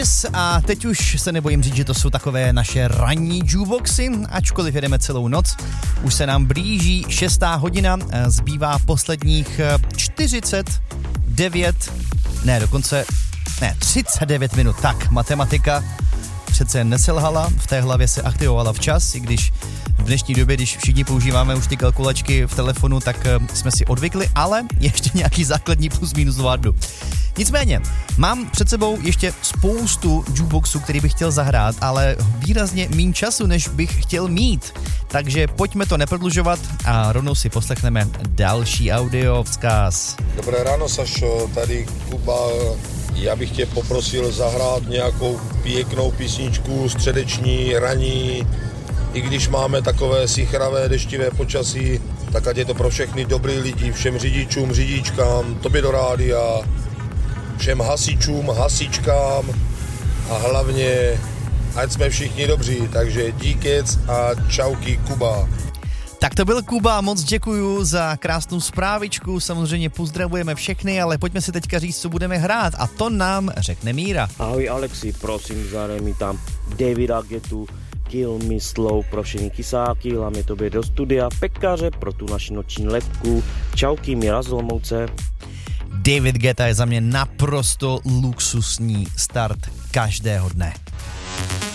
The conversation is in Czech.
A teď už se nebojím říct, že to jsou takové naše ranní jukeboxy, ačkoliv jedeme celou noc. Už se nám blíží 6. hodina, zbývá posledních 39 minut. Tak, matematika přece neselhala, v té hlavě se aktivovala včas, i když v dnešní době, když všichni používáme už ty kalkulačky v telefonu, tak jsme si odvykli, ale ještě nějaký základní plus minus zvládnu. Nicméně, mám před sebou ještě spoustu jukeboxů, který bych chtěl zahrát, ale výrazně méně času, než bych chtěl mít. Takže pojďme to neprodlužovat a rovnou si poslechneme další audio vzkaz. Dobré ráno, Sašo, tady Kuba. Já bych tě poprosil zahrát nějakou pěknou písničku, středeční, ranní. I když máme takové sichravé, deštivé počasí, tak ať je to pro všechny dobrý lidi, všem řidičům, řidičkám, tobě do rádia, všem hasičům, hasičkám a hlavně ať jsme všichni dobří, takže díkec a čauky Kuba. Tak to byl Kuba, moc děkuju za krásnou zprávičku, samozřejmě pozdravujeme všechny, ale pojďme si teďka říct, co budeme hrát a to nám řekne Míra. Ahoj Alexi, prosím, zahraj mi tam Davida Guettu, Kill Me Slow pro všechny kysáky, hlavně tobě do studia, pekaře pro tu naši noční lepku, čauky Míra z Olomouce. David Guetta je za mě naprosto luxusní start každého dne.